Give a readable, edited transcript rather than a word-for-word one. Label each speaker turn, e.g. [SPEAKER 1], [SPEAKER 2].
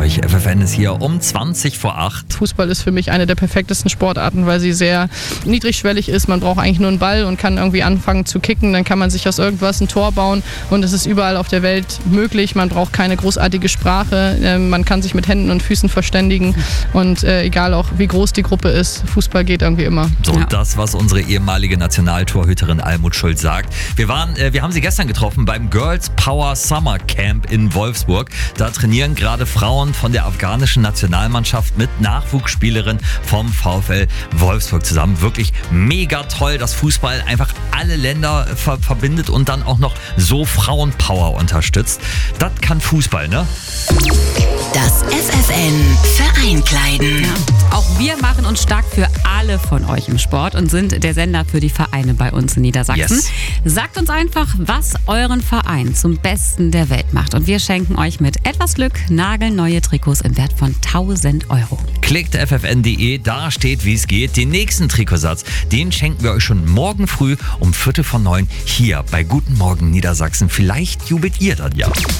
[SPEAKER 1] euch. FFN ist hier um 20:08.
[SPEAKER 2] Fußball ist für mich eine der perfektesten Sportarten, weil sie sehr niedrigschwellig ist. Man braucht eigentlich nur einen Ball und kann irgendwie anfangen zu kicken. Dann kann man sich aus irgendwas ein Tor bauen und es ist überall auf der Welt möglich. Man braucht keine großartige Sprache. Man kann sich mit Händen und Füßen verständigen und egal auch wie groß die Gruppe ist, Fußball geht irgendwie immer.
[SPEAKER 1] So, das, was unsere ehemalige Nationaltorhüterin Almut Schuld sagt. Wir haben sie gestern getroffen beim Girls Power Summer Camp in Wolfsburg. Da trainieren gerade Frauen von der afghanischen Nationalmannschaft mit Nachwuchsspielerinnen vom VfL Wolfsburg zusammen. Wirklich mega toll, dass Fußball einfach alle Länder verbindet und dann auch noch so Frauenpower unterstützt. Das kann Fußball, ne?
[SPEAKER 3] Das FFN Vereinkleiden.
[SPEAKER 4] Ja. Auch wir machen uns stark für alle von euch im Sport und sind der Sender für die Vereine bei uns in Niedersachsen.
[SPEAKER 1] Yes.
[SPEAKER 4] Sagt uns einfach, was euren Verein zum Besten der Welt macht. Und wir schenken euch mit etwas Glück nagelneue Trikots im Wert von 1.000 Euro.
[SPEAKER 1] Klickt ffn.de, da steht, wie es geht. Den nächsten Trikotsatz, den schenken wir euch schon morgen früh um 8:45 hier bei Guten Morgen Niedersachsen. Vielleicht jubelt ihr dann ja.